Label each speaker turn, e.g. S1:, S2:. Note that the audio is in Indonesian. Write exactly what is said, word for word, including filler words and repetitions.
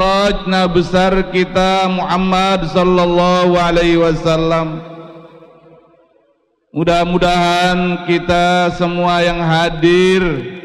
S1: Rajna besar kita Muhammad sallallahu alaihi wasallam. Mudah-mudahan kita semua yang hadir